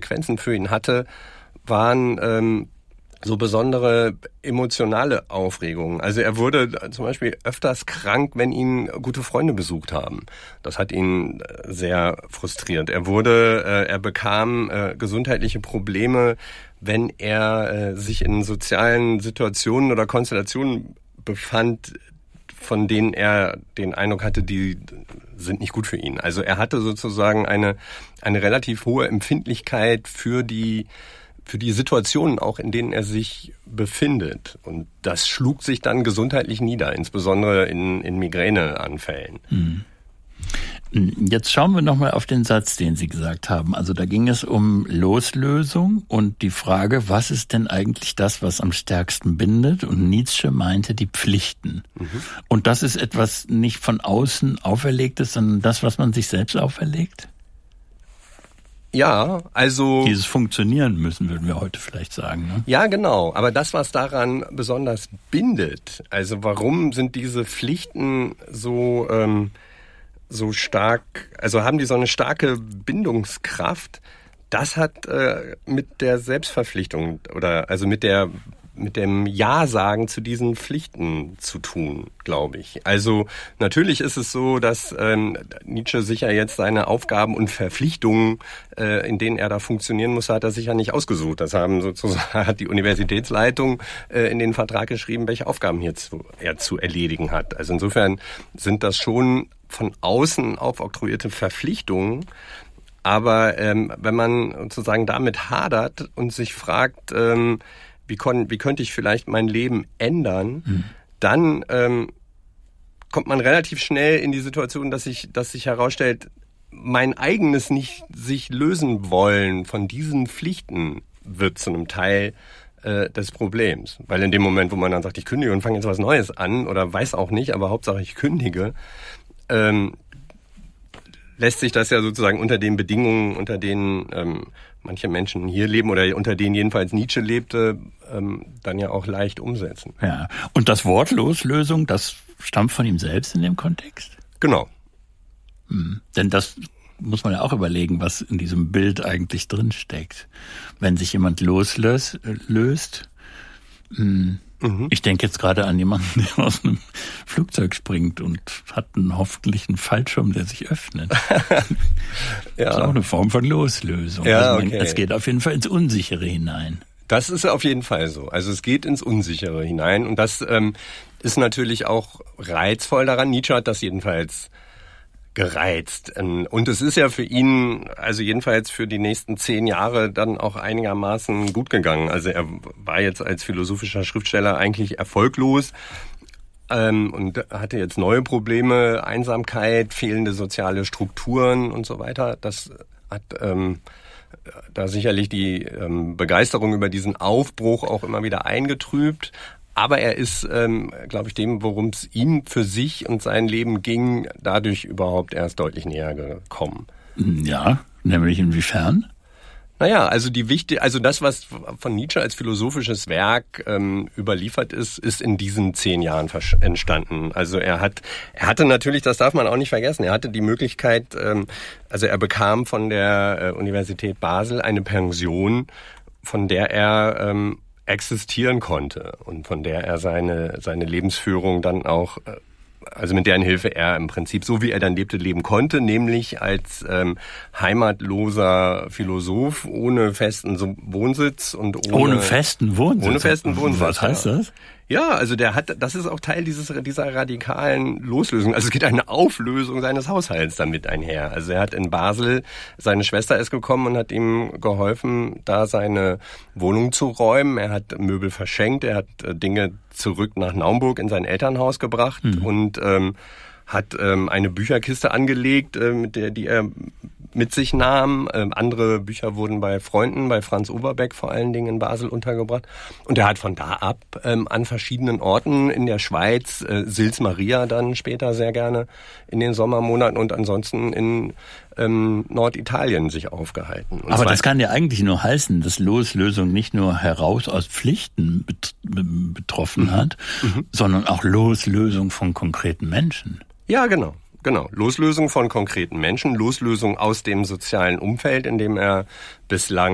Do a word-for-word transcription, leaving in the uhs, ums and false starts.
Konsequenzen für ihn hatte, waren ähm, so besondere emotionale Aufregungen. Also er wurde zum Beispiel öfters krank, wenn ihn gute Freunde besucht haben. Das hat ihn sehr frustriert. Er wurde, äh, er bekam äh, gesundheitliche Probleme, wenn er äh, sich in sozialen Situationen oder Konstellationen befand, von denen er den Eindruck hatte, die sind nicht gut für ihn. Also er hatte sozusagen eine eine relativ hohe Empfindlichkeit für die für die Situationen auch, in denen er sich befindet. Und das schlug sich dann gesundheitlich nieder, insbesondere in, in Migräneanfällen. Hm. Jetzt schauen wir nochmal auf den Satz, den Sie gesagt haben. Also da ging es um Loslösung und die Frage, was ist denn eigentlich das, was am stärksten bindet? Und Nietzsche meinte die Pflichten. Mhm. Und das ist etwas nicht von außen auferlegtes, sondern das, was man sich selbst auferlegt? Ja, also... Dieses Funktionieren müssen, würden wir heute vielleicht sagen. Ne? Ja, genau. Aber das, was daran besonders bindet, also warum sind diese Pflichten so, ähm, so stark, also haben die so eine starke Bindungskraft, das hat äh, mit der Selbstverpflichtung oder also mit der mit dem Ja-Sagen zu diesen Pflichten zu tun, glaube ich. Also natürlich ist es so, dass ähm, Nietzsche sicher jetzt seine Aufgaben und Verpflichtungen, äh, in denen er da funktionieren muss, hat er sicher nicht ausgesucht. Das haben sozusagen hat die Universitätsleitung äh, in den Vertrag geschrieben, welche Aufgaben hier zu, er zu erledigen hat. Also insofern sind das schon von außen aufoktroyierte Verpflichtungen. Aber ähm, wenn man sozusagen damit hadert und sich fragt, ähm, Wie, kon, wie könnte ich vielleicht mein Leben ändern, mhm. dann ähm, kommt man relativ schnell in die Situation, dass sich, dass sich herausstellt, mein eigenes nicht sich lösen wollen von diesen Pflichten wird zu einem Teil äh, des Problems. Weil in dem Moment, wo man dann sagt, ich kündige und fange jetzt was Neues an oder weiß auch nicht, aber Hauptsache ich kündige, ähm, lässt sich das ja sozusagen unter den Bedingungen, unter denen ähm, manche Menschen hier leben oder unter denen jedenfalls Nietzsche lebte, ähm, dann ja auch leicht umsetzen. Ja. Und das Wort Loslösung, das stammt von ihm selbst in dem Kontext? Genau. Hm. Denn das muss man ja auch überlegen, was in diesem Bild eigentlich drinsteckt. Wenn sich jemand loslöst, löst, hm, Mhm. Ich denke jetzt gerade an jemanden, der aus einem Flugzeug springt und hat einen hoffentlich einen Fallschirm, der sich öffnet. Ja. Das ist auch eine Form von Loslösung. Ja, also man, okay. Es geht auf jeden Fall ins Unsichere hinein. Das ist auf jeden Fall so. Also es geht ins Unsichere hinein und das ähm, ist natürlich auch reizvoll daran. Nietzsche hat das jedenfalls gereizt. Und es ist ja für ihn, also jedenfalls für die nächsten zehn Jahre dann auch einigermaßen gut gegangen. Also er war jetzt als philosophischer Schriftsteller eigentlich erfolglos ähm, und hatte jetzt neue Probleme, Einsamkeit, fehlende soziale Strukturen und so weiter. Das hat ähm, da sicherlich die ähm, Begeisterung über diesen Aufbruch auch immer wieder eingetrübt. Aber er ist, ähm, glaube ich, dem, worum es ihm für sich und sein Leben ging, dadurch überhaupt erst deutlich näher gekommen. Ja, nämlich inwiefern? Naja, also die wichtig, also das, was von Nietzsche als philosophisches Werk ähm, überliefert ist, ist in diesen zehn Jahren entstanden. Also er hat, er hatte natürlich, das darf man auch nicht vergessen, er hatte die Möglichkeit, ähm, also er bekam von der äh, Universität Basel eine Pension, von der er ähm, existieren konnte und von der er seine seine Lebensführung dann auch, also mit deren Hilfe er im Prinzip, so wie er dann lebte, leben konnte, nämlich als ähm, heimatloser Philosoph ohne festen Wohnsitz und ohne, ohne festen Wohnsitz. Ohne festen Wohnsitz. Was heißt das? Ja, also der hat, das ist auch Teil dieses dieser radikalen Loslösung. Also es geht eine Auflösung seines Haushalts damit einher. Also er hat in Basel, seine Schwester ist gekommen und hat ihm geholfen, da seine Wohnung zu räumen. Er hat Möbel verschenkt, er hat Dinge zurück nach Naumburg in sein Elternhaus gebracht mhm. und ähm, hat ähm, eine Bücherkiste angelegt, äh, mit der die er mit sich nahm. Ähm, andere Bücher wurden bei Freunden, bei Franz Oberbeck vor allen Dingen in Basel untergebracht. Und er hat von da ab ähm, an verschiedenen Orten in der Schweiz, äh, Sils Maria dann später sehr gerne in den Sommermonaten und ansonsten in ähm, Norditalien sich aufgehalten. Und aber das kann ja eigentlich nur heißen, dass Loslösung nicht nur heraus aus Pflichten bet- betroffen mhm. hat, mhm. sondern auch Loslösung von konkreten Menschen. Ja, genau. Genau, Loslösung von konkreten Menschen, Loslösung aus dem sozialen Umfeld, in dem er bislang